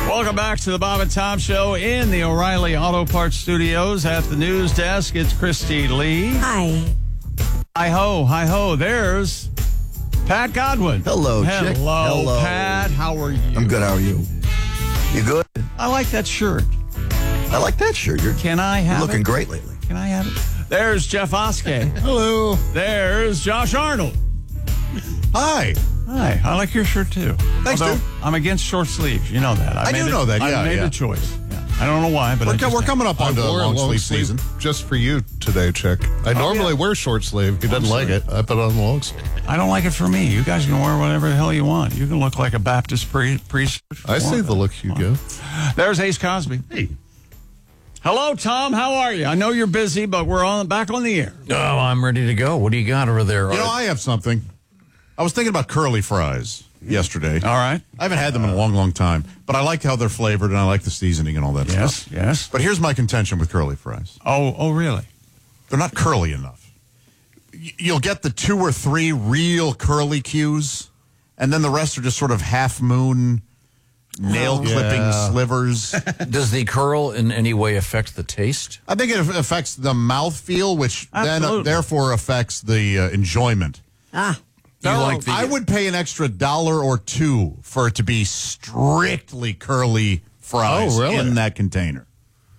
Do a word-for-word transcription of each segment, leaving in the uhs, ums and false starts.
Welcome back to the Bob and Tom Show in the O'Reilly Auto Parts Studios. At the news desk, it's Christy Lee. Hi. Hi-ho, hi-ho. There's Pat Godwin. Hello, Hello, chick. Hello. Pat. How are you? I'm good. How are you? You good? I like that shirt. I like that shirt. You're Can I have looking it? great lately. Can I have it? There's Jeff Oskey. Hello. There's Josh Arnold. Hi. Hi. I like your shirt, too. Thanks, Although dude. I'm against short sleeves. You know that. I made do it- know that, yeah, I made yeah. the choice. Yeah. I don't know why, but I We're, just we're did. coming up on the wore a long sleeve season. just for you today, Chick. I normally yeah. wear short sleeve. He doesn't like it. I put on long sleeve. I don't like it for me. You guys can wear whatever the hell you want. You can look like a Baptist pri- priest. I see the look you give. There's Ace Cosby. Hey. Hello, Tom. How are you? I know you're busy, but we're on back on the air. Oh, I'm ready to go. What do you got over there? You know, I have something. I was thinking about curly fries yesterday. All right. I haven't had them in a long, long time, but I like how they're flavored and I like the seasoning and all that Yes, stuff. yes. But here's my contention with curly fries. Oh, oh, really? They're not curly enough. Y- You'll get the two or three real curly cues, and then the rest are just sort of half-moon, nail-clipping Yeah. slivers. Does the curl in any way affect the taste? I think it affects the mouthfeel, which then uh, Absolutely. therefore affects the uh, enjoyment. Ah. Do you No, like the, I would pay an extra dollar or two for it to be strictly curly fries Oh, really? in that container.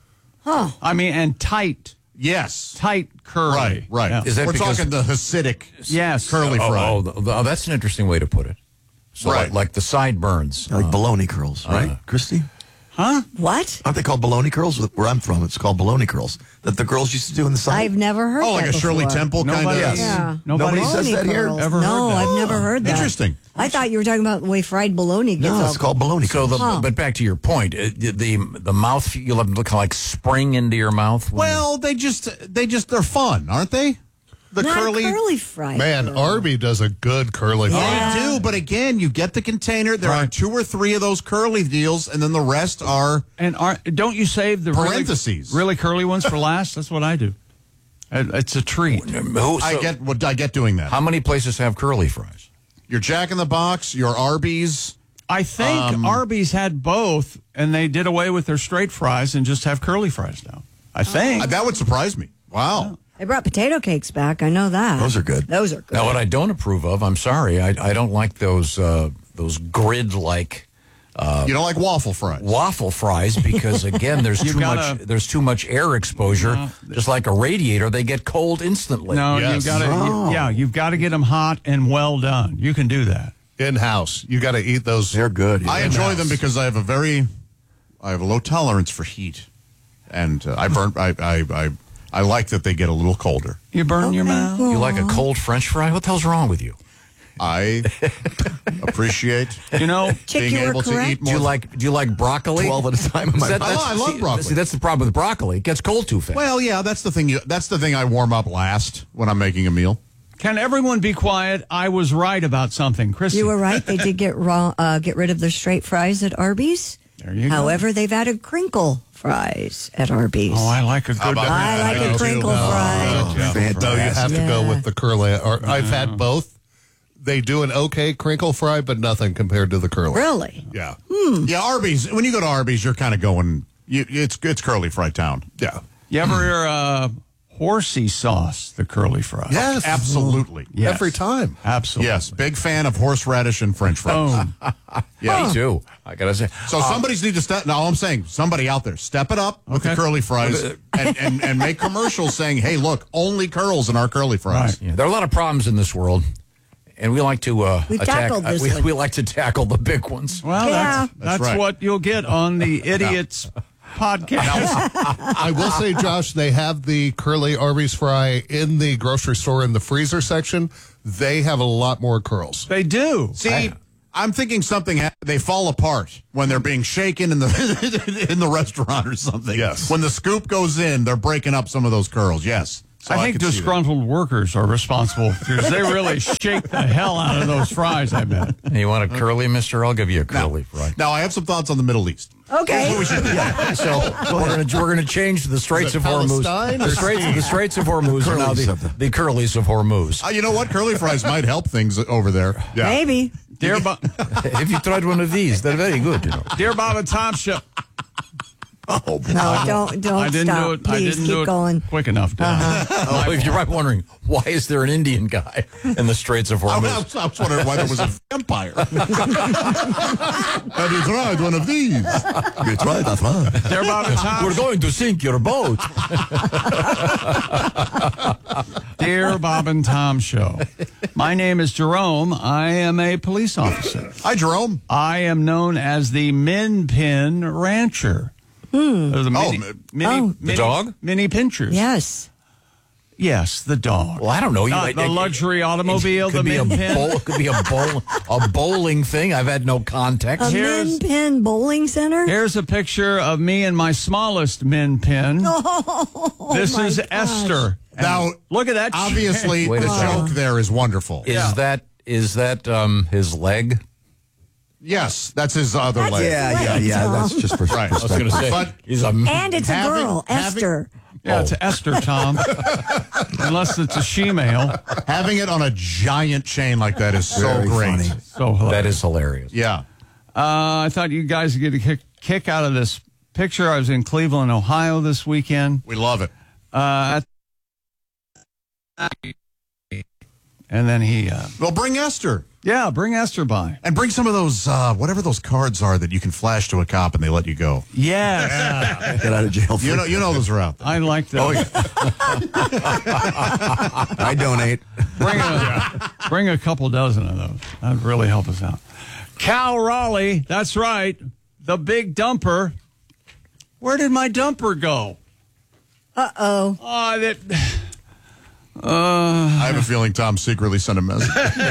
I mean, and tight, Yes. tight curly. Right, right. Yeah. Is that We're because- talking the Hasidic Yes. curly oh, fry. oh, th- th- that's an interesting way to put it. So Right. like, like the sideburns. like baloney curls, right, Christy? Huh? What? Aren't they called baloney curls? Where I'm from, it's called baloney curls that the girls used to do in the side. I've never heard Oh, that like a Shirley before. Temple kind Nobody, of. Yes. Yeah. nobody, Nobody says Bologna that here? curls. Ever heard no, that? I've never heard that. Interesting. I thought you were talking about the way fried bologna gets no, all... it's called baloney So curls. the Huh. but back to your point, it, the the, the mouth you'll have look like spring into your mouth. when- Well, they just they just they're fun, aren't they? The Not curly. curly fried. Man, though. Arby does a good curly fry. Yeah. They do, but again, you get the container. There are two or three of those curly deals, and then the rest are. And are, don't you save the Parentheses. Really, really curly ones for last? That's what I do. It- It's a treat. Who- I so get what I get doing that. how many places have curly fries? Your Jack in the Box, your Arby's. I think Um, Arby's had both, and they did away with their straight fries and just have curly fries now. I think. Uh, that would surprise me. Wow. They brought potato cakes back. I know that. Those are good. Those are good. Now, what I don't approve of, I'm sorry, I, I don't like those uh, those grid like you don't like waffle fries? waffle fries because again, there's You too gotta- much there's too much air exposure. No. Just like a radiator, they get cold instantly. no, Yes. you got to. Oh. Yeah, you've got to get them hot and well done. You can do that. In-house. You got to eat those. They're good. yeah. I enjoy them because I have a very, I have a low tolerance for heat, and uh, I burn. I, I I I like that they get a little colder. You burn your mouth. You like a cold French fry? What the hell's wrong with you? I appreciate You know, Chick, being you were able to correct. eat Do more. you like do you like broccoli? twelve at a time in my That- mouth. that's- I love see- broccoli. See, that's the problem with broccoli. It gets cold too fast. Well, yeah, that's the thing. You, that's the thing I warm up last when I'm making a meal. can everyone be quiet? I was right about something, Chrissy. You were right. They did get wrong, uh, get rid of their straight fries at Arby's. There you go. However, they've added crinkle fries at Arby's. Oh, I like a good. about I like I a do crinkle too. fry. Oh, fantastic. No, you have to go Yeah. with the curly. Or, I've had both. They do an okay crinkle fry, but nothing compared to the curly. Really? Yeah. Yeah, Arby's. When you go to Arby's, you're kind of going. You, it's it's curly fry town. Yeah. You ever hear uh, horsey sauce, the curly fry? Yes. Absolutely. Yes. Every time. Absolutely. Yes, big fan of horseradish and French fries. Boom. Yeah. Me too. I gotta say. So somebody's need to step. No, all I'm saying, somebody out there, step it up with Okay. the curly fries and, and, and make commercials saying, "Hey, look, only curls in our curly fries." Right. Yeah, there are a lot of problems in this world, and we like to uh, We've attack. tackled uh, this we, one. we like to tackle the big ones. Well, Yeah. that's, That's that's right. what you'll get on the Idiots podcast. I will say, Josh, they have the curly Arby's fry in the grocery store in the freezer section. They have a lot more curls. They do. See, I'm thinking something. Ha- they fall apart when they're being shaken in the in the restaurant or something. Yes. When the scoop goes in, they're breaking up some of those curls. Yes. So I think can see that. disgruntled workers are responsible because they really shake the hell out of those fries, I bet. Hey, you want a curly, mister? I'll give you a curly fry. Now I have some thoughts on the Middle East. Okay. So we're gonna we're gonna change the Straits Is of it Hormuz. Palestine The or Straits the Straits of Hormuz are now Curlies the, of the- the curlies of Hormuz. Uh, you know what? Curly fries might help things over there. Maybe. Dear Bob, Have you tried one of these? They're very good, you know. Dear Bob and Tom Show. Oh, No, don't don't I didn't stop. do it. Please I didn't keep do it going. quick enough. Did I? Oh, if you're right wondering, why is there an Indian guy in the Straits of I Hormuz? was, I was wondering why there was a vampire. Have you tried one of these? you tried that one. Dear Bob and Tom. We're going to sink your boat. Dear Bob and Tom Show. My name is Jerome. I am a police officer. Hi, Jerome. I am known as the Min Pin Rancher. Hmm. The mini, Oh, mini, oh. mini, The dog? Mini pinchers. Yes. Yes, the dog. Well, I don't know. You, Not it- the it- luxury automobile, It could the be a Min Pin. bowl. It could be a bowl, a bowling thing. I've had no context. A Here's- Min Pin Bowling Center? Here's a picture of me and my smallest Min Pin. Oh, this my is gosh. Esther. Now, And look at that. Obviously, Wait a the second. joke there is wonderful. Is Yeah. that is that um, his leg? Yes, that's his other That's leg. his Yeah, yeah, leg, yeah. Tom. That's just for Right. I was I was going to say, But- he's a. And it's a Having- girl, having- Esther. Yeah, it's Esther, Tom. Unless it's a she-male. Having it on a giant chain like that is so Very great. funny. So hilarious. That is hilarious. Yeah. Uh, I thought you guys would get a kick, kick out of this picture. I was in Cleveland, Ohio this weekend. We love it. Uh, at- and then he, uh, Well, bring Esther. yeah, bring Esther by. And bring some of those, uh, whatever those cards are that you can flash to a cop and they let you go. Yes. Get out of jail free. You know, you know those are out there. I like that. Oh, yeah. I donate. Bring a, bring a couple dozen of those. That would really help us out. Cal Raleigh, that's right. The big dumper. Where did my dumper go? Uh-oh. Oh, that. I have a feeling Tom secretly sent a message.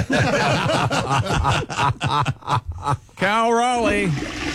Cal Raleigh.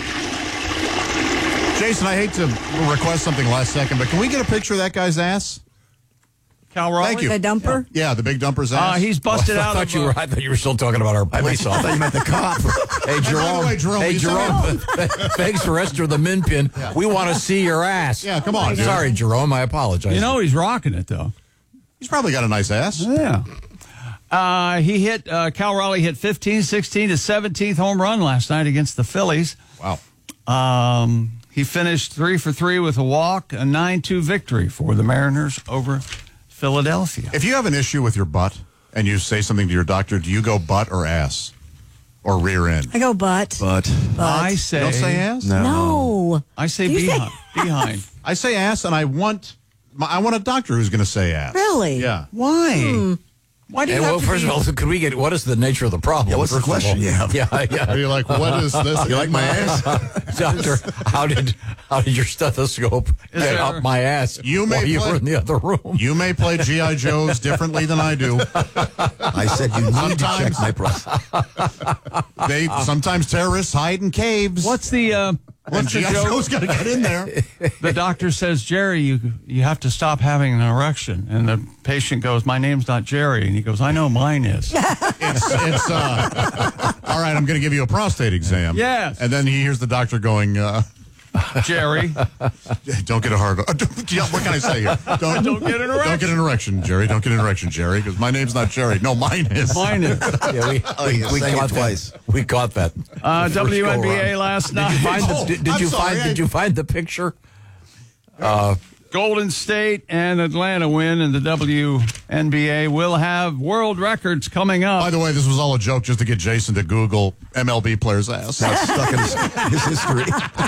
Jason, I hate to request something last second, but can we get a picture of that guy's ass? Cal Raleigh. Thank you. The dumper? Yeah, the big dumper's ass. Uh, he's busted I out thought of. you uh, were. I thought you were still talking about our police I thought officer. you meant the cop. Hey, Jerome. way, Jerome, hey, you said Jerome. Thanks for Esther the Min Pin. We want to see your ass. Yeah, come on, dude. Sorry, Jerome. I apologize. You know he's rocking it though. He's probably got a nice ass. Yeah. Uh, he hit uh, Cal Raleigh hit fifteen, sixteen to seventeenth home run last night against the Phillies. Wow. Um, he finished three for three with a walk, a nine two victory for the Mariners over Philadelphia. If you have an issue with your butt and you say something to your doctor, do you go butt or ass? Or rear end? I go butt. But I say, Don't say ass? no. No. I say Do you say- behind. behind. I say ass, and I want my, I want a doctor who's going to say ass. Really? Yeah. Why? Why do you Hey, have well, to first be- of all, could we get what is the nature of the problem? Yeah, what's the first of all? question you have? Yeah, Are yeah. you like, what is this? You like my ass? Doctor, how did how did your stethoscope get there- up my ass You may while you play- were in the other room? You may play G I. Joes differently than I do. I said you need to check Sometimes- my prostate. They sometimes terrorists hide in caves. What's the uh, And what's the G I. joke? Joe's got to get in there. The doctor says, Jerry, you you have to stop having an erection. And the patient goes, my name's not Jerry. And he goes, I know mine is. It's, it's uh, all right. I'm going to give you a prostate exam. Yes. And then he hears the doctor going, uh, Jerry. "Don't get a hard. Uh, don't- yeah, what can I say here? Don't, Don't get an erection. Don't get an erection, Jerry. Don't get an erection, Jerry, because my name's not Jerry. No, mine is. Mine is. Yeah, we, Oh, you we sang it caught twice. that. We caught that. Uh, The first W N B A go-around. last night. Find the, Oh, did, did I'm you sorry, find? I- Did you find the picture? Golden State and Atlanta win, and the W N B A will have world records coming up. By the way, this was all a joke just to get Jason to Google M L B player's ass. Now it's stuck in his, his history.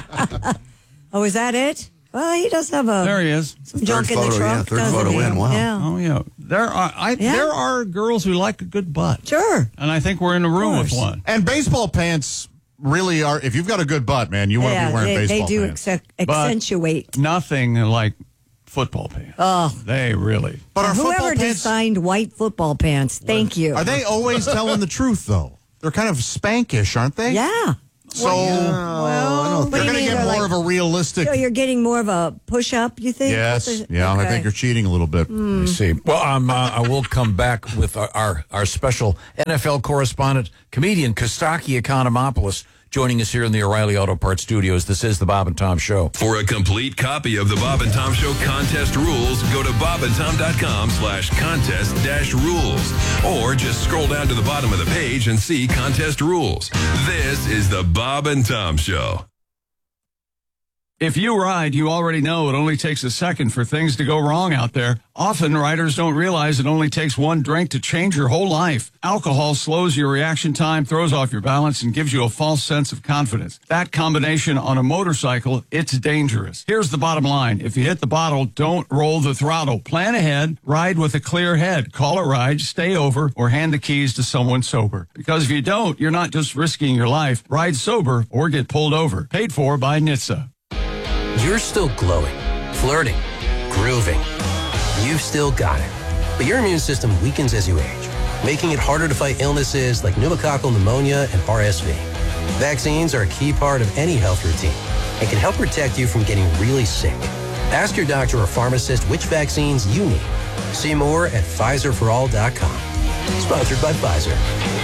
Oh, is that it? Well, he does have a There he is. some junk in the photo, trunk. yeah, third doesn't photo he? in, wow. Yeah. Oh yeah, there are I, Yeah. there are girls who like a good butt, Sure. and I think we're in a room with course. one. And baseball pants really are. If you've got a good butt, man, you want to Yeah, be wearing they, baseball they do pants. acce- accentuate. Nothing like football pants. Oh. They really. But our football Whoever pants designed white football pants, thank you. are they always telling the truth though? They're kind of spankish, aren't they? Yeah. So Well, what do you're you going to mean? get They're more like- of a realistic. So you're getting more of a push-up, you think? Yes. What's the- Yeah, I okay. think you're cheating a little bit. I see. Well, um, uh, I will come back with our, our, our special N F L correspondent, comedian Kostaki Economopoulos, joining us here in the O'Reilly Auto Parts Studios. This is the Bob and Tom Show. For a complete copy of the Bob and Tom Show contest rules, go to bobandtom.com slash contest dash rules. Or just scroll down to the bottom of the page and see contest rules. This is the Bob and Tom Show. If you ride, you already know it only takes a second for things to go wrong out there. Often, riders don't realize it only takes one drink to change your whole life. Alcohol slows your reaction time, throws off your balance, and gives you a false sense of confidence. That combination on a motorcycle, it's dangerous. Here's the bottom line. If you hit the bottle, don't roll the throttle. Plan ahead, ride with a clear head. Call a ride, stay over, or hand the keys to someone sober. Because if you don't, you're not just risking your life. Ride sober or get pulled over. Paid for by N H T S A. You're still glowing, flirting, grooving. You've still got it. But your immune system weakens as you age, making it harder to fight illnesses like pneumococcal pneumonia and R S V. Vaccines are a key part of any health routine and can help protect you from getting really sick. Ask your doctor or pharmacist which vaccines you need. See more at Pfizer for all dot com. Sponsored by Pfizer.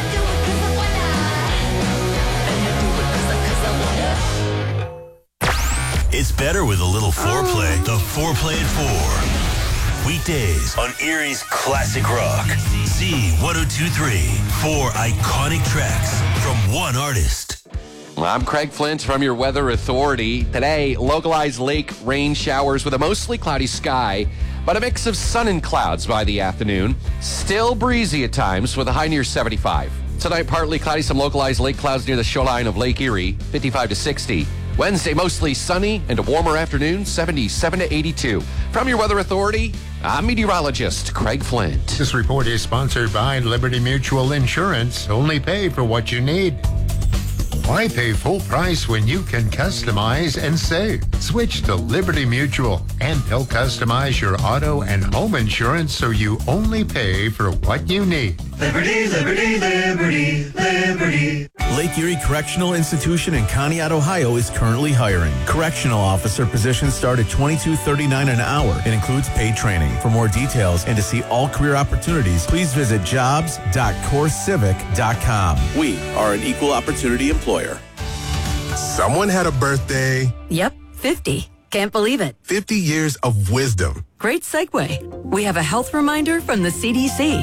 It's better with a little foreplay. The Foreplay at four. Weekdays on Erie's Classic Rock. Z one oh two point three. Four iconic tracks from one artist. I'm Craig Flint from your Weather Authority. Today, localized lake rain showers with a mostly cloudy sky, but a mix of sun and clouds by the afternoon. Still breezy at times with a high near seventy-five. Tonight, partly cloudy, some localized lake clouds near the shoreline of Lake Erie, fifty-five to sixty. Wednesday, mostly sunny and a warmer afternoon, seventy-seven to eighty-two. From your Weather Authority, I'm meteorologist Craig Flint. This report is sponsored by Liberty Mutual Insurance. Only pay for what you need. Why pay full price when you can customize and save? Switch to Liberty Mutual, and they'll customize your auto and home insurance so you only pay for what you need. Liberty, liberty, liberty, liberty. Lake Erie Correctional Institution in Conneaut, Ohio is currently hiring. Correctional officer positions start at twenty-two thirty-nine an hour. It includes paid training. For more details and to see all career opportunities, please visit jobs dot core civic dot com. We are an equal opportunity employer. Someone had a birthday. Yep, fifty. Can't believe it. fifty years of wisdom. Great segue. We have a health reminder from the C D C.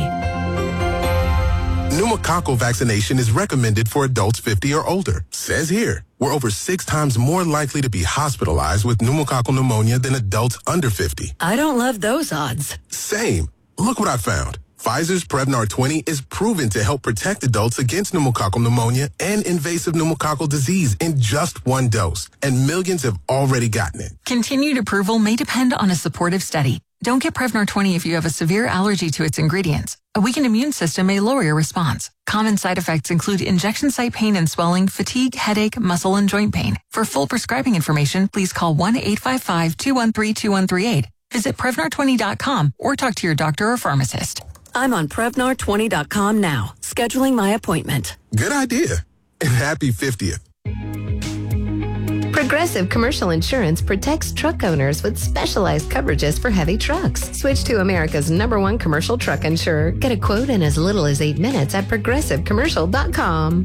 Pneumococcal vaccination is recommended for adults fifty or older. Says here, we're over six times more likely to be hospitalized with pneumococcal pneumonia than adults under fifty. I don't love those odds. Same. Look what I found. Pfizer's Prevnar twenty is proven to help protect adults against pneumococcal pneumonia and invasive pneumococcal disease in just one dose. And millions have already gotten it. Continued approval may depend on a supportive study. Don't get Prevnar twenty if you have a severe allergy to its ingredients. A weakened immune system may lower your response. Common side effects include injection site pain and swelling, fatigue, headache, muscle, and joint pain. For full prescribing information, please call one eight five five, two one three, two one three eight. Visit Prevnar twenty dot com or talk to your doctor or pharmacist. I'm on Prevnar twenty dot com now, scheduling my appointment. Good idea. And happy fiftieth. Progressive Commercial Insurance protects truck owners with specialized coverages for heavy trucks. Switch to America's number one commercial truck insurer. Get a quote in as little as eight minutes at progressive commercial dot com.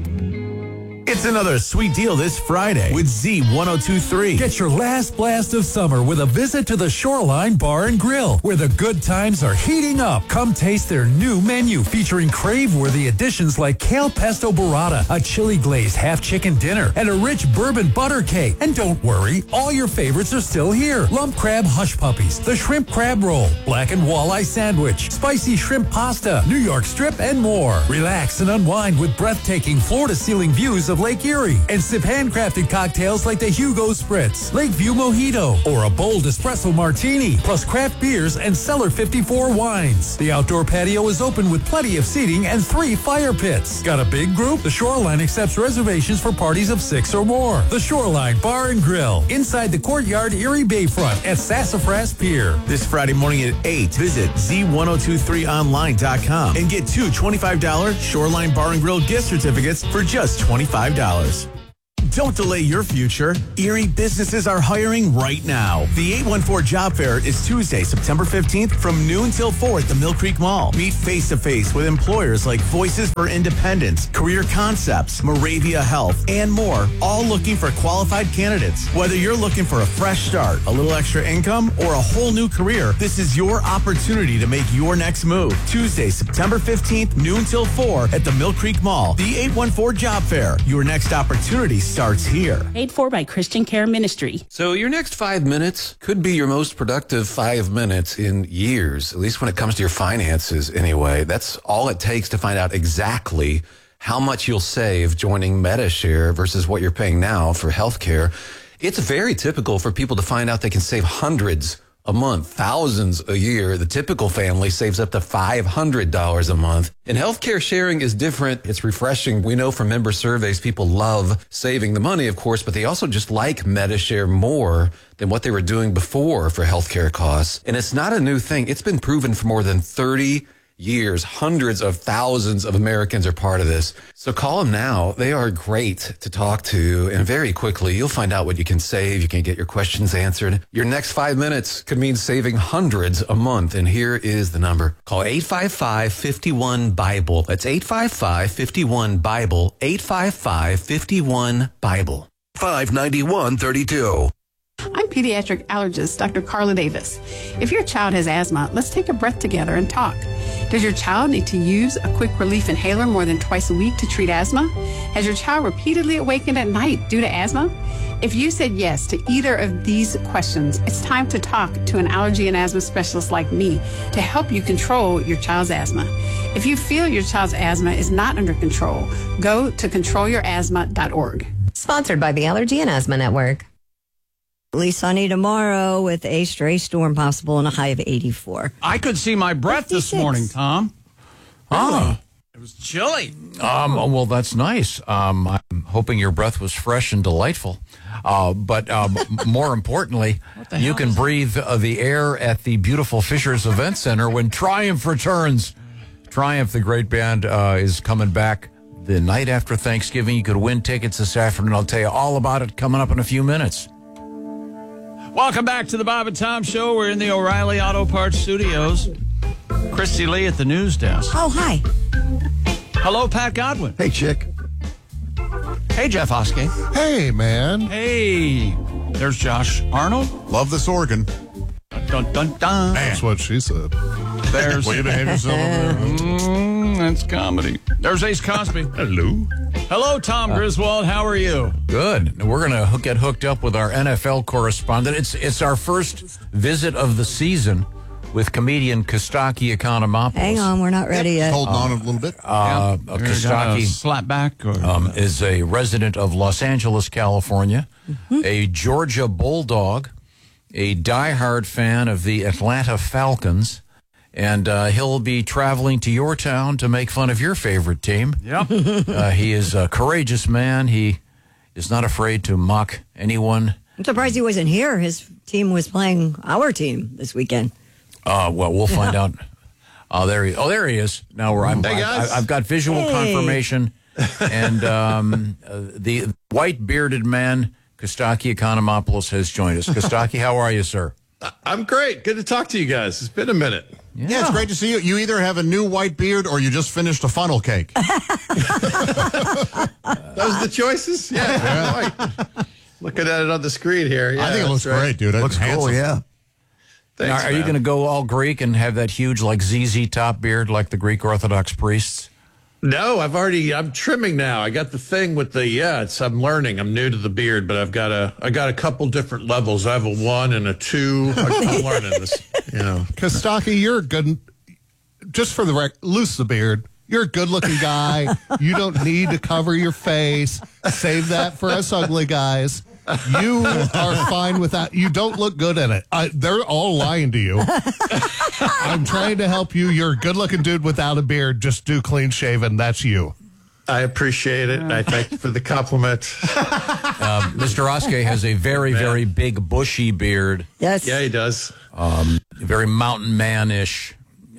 It's another sweet deal this Friday with Z one oh two point three. Get your last blast of summer with a visit to the Shoreline Bar and Grill, where the good times are heating up. Come taste their new menu featuring crave-worthy additions like kale pesto burrata, a chili glazed half chicken dinner, and a rich bourbon butter cake. And don't worry, all your favorites are still here. Lump crab hush puppies, the shrimp crab roll, black and walleye sandwich, spicy shrimp pasta, New York strip, and more. Relax and unwind with breathtaking floor-to-ceiling views of Lake Erie and sip handcrafted cocktails like the Hugo Spritz, Lakeview Mojito, or a bold espresso martini, plus craft beers and Cellar fifty-four wines. The outdoor patio is open with plenty of seating and three fire pits. Got a big group? The Shoreline accepts reservations for parties of six or more. The Shoreline Bar and Grill, inside the Courtyard Erie Bayfront at Sassafras Pier. This Friday morning at eight, visit Z one oh two three online dot com and get two twenty-five dollars Shoreline Bar and Grill gift certificates for just twenty-five dollars. Don't delay your future. Erie businesses are hiring right now. The eight one four Job Fair is Tuesday, September fifteenth from noon till four at the Mill Creek Mall. Meet face-to-face with employers like Voices for Independence, Career Concepts, Moravia Health, and more, all looking for qualified candidates. Whether you're looking for a fresh start, a little extra income, or a whole new career, this is your opportunity to make your next move. Tuesday, September fifteenth, noon till four at the Mill Creek Mall. The eight one four Job Fair. Your next opportunity starts here. Paid for by Christian Care Ministry. So your next five minutes could be your most productive five minutes in years, at least when it comes to your finances anyway. That's all it takes to find out exactly how much you'll save joining MediShare versus what you're paying now for healthcare. It's very typical for people to find out they can save hundreds a month, thousands a year. The typical family saves up to five hundred dollars a month. And healthcare sharing is different. It's refreshing. We know from member surveys, people love saving the money, of course, but they also just like MediShare more than what they were doing before for healthcare costs. And it's not a new thing. It's been proven for more than thirty years. Hundreds of thousands of Americans are part of this. So call them now. They are great to talk to. And very quickly, you'll find out what you can save. You can get your questions answered. Your next five minutes could mean saving hundreds a month. And here is the number. Call eight five five, five one, BIBLE. That's eight five five, five one, BIBLE. eight five five, five one, BIBLE. five ninety-one thirty-two. I'm pediatric allergist Doctor Carla Davis. If your child has asthma, let's take a breath together and talk. Does your child need to use a quick relief inhaler more than twice a week to treat asthma? Has your child repeatedly awakened at night due to asthma? If you said yes to either of these questions, it's time to talk to an allergy and asthma specialist like me to help you control your child's asthma. If you feel your child's asthma is not under control, go to control your asthma dot org. Sponsored by the Allergy and Asthma Network. Partly sunny tomorrow with a stray storm possible and a high of eighty-four. I could see my breath fifty-six. this morning, Tom. Oh. It was chilly. Um, well, that's nice. Um, I'm hoping your breath was fresh and delightful. Uh, but um, more importantly, you can breathe uh, the air at the beautiful Fishers Event Center when Triumph returns. Triumph, the great band, uh, is coming back the night after Thanksgiving. You could win tickets this afternoon. I'll tell you all about it coming up in a few minutes. Welcome back to the Bob and Tom Show. We're in the O'Reilly Auto Parts Studios. Christy Lee at the news desk. Oh, hi. Hello, Pat Godwin. Hey, chick. Hey, Jeff Oskey. Hey, man. Hey. There's Josh Arnold. Love this organ. Dun, dun, dun. That's what she said. There's... Way to behave yourself over there. Mm, that's comedy. There's Ace Cosby. Hello. Hello, Tom Griswold. How are you? Good. We're going to get hooked up with our N F L correspondent. It's it's our first visit of the season with comedian Kostaki Economopoulos. Hang on, we're not ready yet. Holding on a little bit. Uh, Yeah. Kostaki slap back or um, is a resident of Los Angeles, California, mm-hmm. a Georgia Bulldog, a diehard fan of the Atlanta Falcons, and uh, he'll be traveling to your town to make fun of your favorite team. Yep. uh, he is a courageous man. He is not afraid to mock anyone. I'm surprised he wasn't here. His team was playing our team this weekend. Uh, well, we'll find out. Oh, there he. Oh, there he is. Now we're. I'm, Hey, guys. I, I've got visual Hey. confirmation, and um, uh, the white bearded man, Kostaki Economopoulos, has joined us. Kostaki, how are you, sir? I'm great. Good to talk to you guys. It's been a minute. Yeah. Yeah, it's great to see you. You either have a new white beard or you just finished a funnel cake. Those are the choices? Yeah. Right. Looking at it on the screen here. Yeah, I think it looks that's right. great, dude. It Looks handsome. cool, yeah. Now, Thanks, are you man. going to go all Greek and have that huge, like Z Z top beard, like the Greek Orthodox priests? No, I've already. I'm trimming now. I got the thing with the. Yeah, it's. I'm learning. I'm new to the beard, but I've got a. I got a couple different levels. I have a one and a two. I'm learning this. You know, Kostaki, you're a good. Just for the record, loose the beard. You're a good-looking guy. You don't need to cover your face. Save that for us ugly guys. You are fine with that. You don't look good in it. I, they're all lying to you. I'm trying to help you. You're a good-looking dude without a beard. Just do clean shaven. That's you. I appreciate it. I thank you for the compliment. Um, Mister Oskey has a very, very big, bushy beard. Yes. Yeah, he does. Um, very mountain man-ish.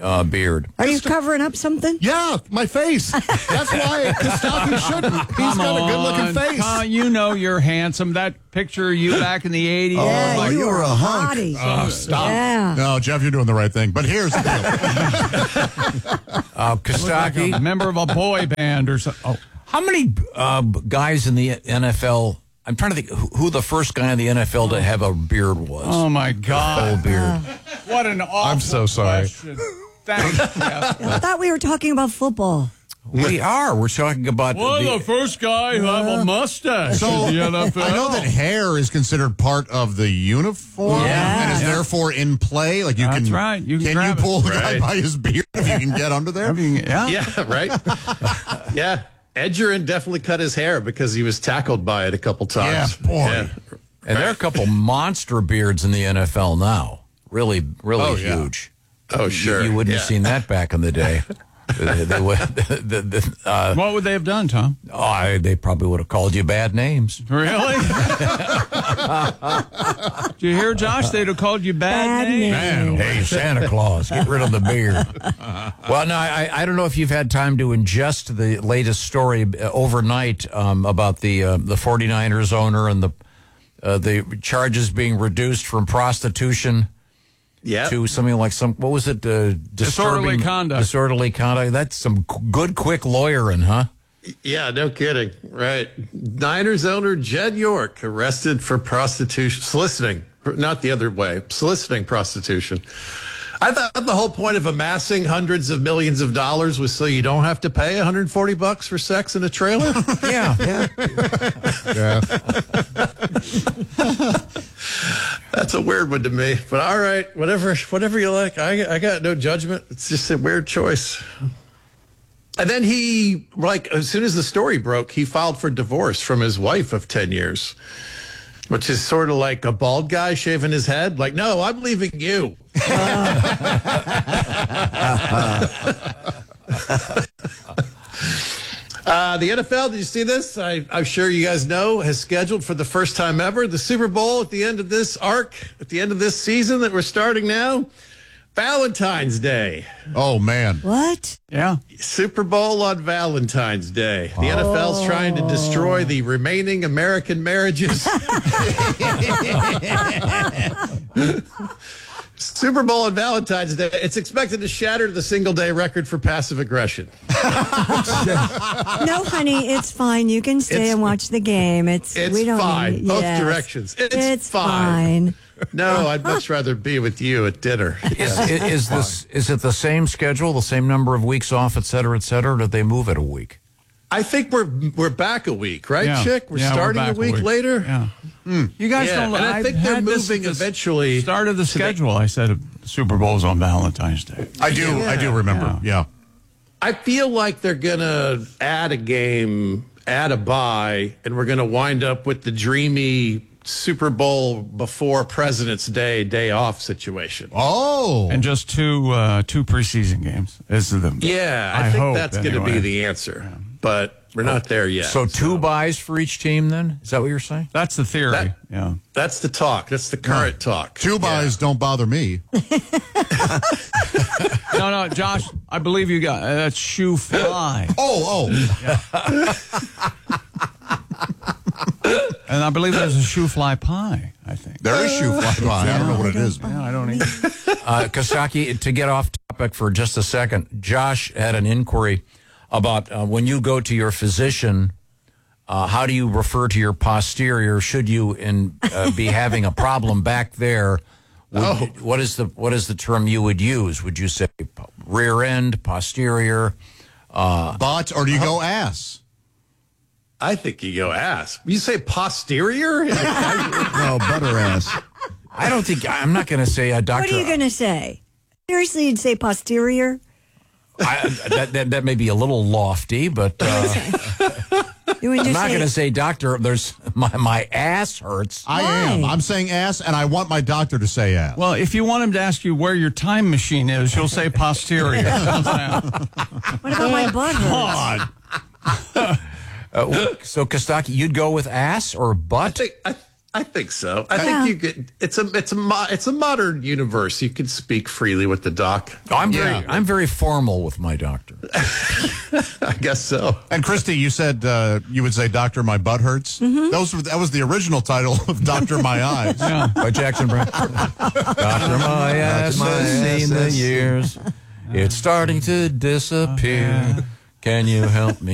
uh, beard. Are you covering up something? Yeah, my face. That's why Kostaki shouldn't. He's Come got a good-looking on. face. Uh, you know you're handsome. That picture of you back in the eighties. Yeah, Oh, you, you were were a a hunk. hottie. Oh, stop. Yeah. No, Jeff, you're doing the right thing. But here's the deal. Uh, Like a Kostaki, member of a boy band or something. Oh, how many uh, guys in the N F L? I'm trying to think who, who the first guy in the N F L to have a beard was. oh my God. Full beard. What an awful I'm so sorry. question. Thanks, Jeff. I thought we were talking about football. We are. We're talking about Well, the, the first guy who had a mustache So in the N F L. I know that hair is considered part of the uniform Yeah. and is Yeah. therefore in play. Like you That's can, right. You can can grab you pull it. the guy Right. by his beard if you can get under there? I mean, yeah. Yeah, right? Yeah. Edgerrin definitely cut his hair because he was tackled by it a couple times. Yeah, boy. Yeah. and there are a couple monster beards in the N F L now. Really, really Oh, yeah. huge. Oh, You- sure. You, wouldn't Yeah. have seen that back in the day. they, they would, the, the, uh, What would they have done, Tom? oh, I, they probably would have called you bad names. Really? Did you hear, Josh? They'd have called you bad, Bad names. name. Hey, Santa Claus, get rid of the beard. Well, no, I, I don't know if you've had time to ingest the latest story uh, overnight um, about the uh, the 49ers owner and the uh, the charges being reduced from prostitution Yeah. to something like some, what was it? Uh, Disorderly disturbing- conduct. Disorderly conduct. That's some c- good, quick lawyering, huh? Yeah, no kidding. Right. Niners owner Jed York arrested for prostitution, soliciting, not the other way, soliciting prostitution. I thought the whole point of amassing hundreds of millions of dollars was so you don't have to pay one hundred forty bucks for sex in a trailer. Yeah. yeah. Yeah. That's a weird one to me, but all right, whatever, whatever you like. I, I got no judgment. It's just a weird choice. And then he, like, as soon as the story broke, he filed for divorce from his wife of ten years, which is sort of like a bald guy shaving his head. Like, no, I'm leaving you. Uh, the N F L, did you see this? I, I'm sure you guys know, has scheduled for the first time ever the Super Bowl at the end of this arc, at the end of this season that we're starting now. Valentine's Day. Oh, man. What? Yeah. Super Bowl on Valentine's Day. The N F L's trying to destroy the remaining American marriages. Super Bowl on Valentine's Day. It's expected to shatter the single day record for passive aggression. No, honey, it's fine. You can stay It's- and watch the game. It's It's we don't fine. need- Both yes. directions. It's, It's fine. fine. No, I'd much rather be with you at dinner. Is, is, is this is it the same schedule, the same number of weeks off, et cetera, et cetera, or did they move it a week? I think we're we're back a week, right, Yeah. Chick? We're Yeah, we're starting back a week, later. Yeah. You guys Yeah, don't. and I think they're had this moving at the eventually Start of the to the- schedule. I said the Super Bowl's on Valentine's Day. I do. I do remember. Yeah. I feel like they're gonna add a game, add a bye, and we're gonna wind up with the dreamy Super Bowl before President's Day day off situation. Oh. And just two uh, two preseason games. Is the Yeah, I, I think hope, that's gonna anyway. be the answer, but we're not there yet. So two buys for each team then? Is that what you're saying? That's the theory. That- yeah. That's the talk. That's the current talk. Two buys don't bother me. No, no, Josh. I believe you got uh, that's shoe fly. Oh, oh. And I believe there's a shoe fly pie. I think There is shoe fly pie. I don't know what it is. Yeah, I don't either. Uh, Kostaki, to get off topic for just a second, Josh had an inquiry about uh, when you go to your physician, uh, how do you refer to your posterior? Should you in, uh, be having a problem back there? Would, Oh. What is the what is the term you would use? Would you say rear end, posterior? Uh, But, or do you go ass? I think you go ass. You say posterior? No, butter ass. I don't think I'm not going to say a doctor. What are you going to say? Seriously, you'd say posterior? I, that, that that may be a little lofty, but uh, You would I'm just not say- going to say, doctor. There's my my ass hurts. I am. I'm saying ass, and I want my doctor to say ass. Well, if you want him to ask you where your time machine is, you'll say posterior. How's that? What about my butt hurts? God. Uh, so Kostaki, you'd go with ass or I butt? think I, I think so. I Yeah. think you could. It's a it's a mo- it's a modern universe. You can speak freely with the doc. I'm Yeah. very I'm very formal with my doctor. I guess so. And Christy, you said uh, you would say, "Doctor, my butt hurts." Mm-hmm. Those were, that was the original title of Doctor My Eyes. Yeah, by Jackson Brown. Doctor My ass My has seen the ass. years. It's starting to disappear. Can you help me?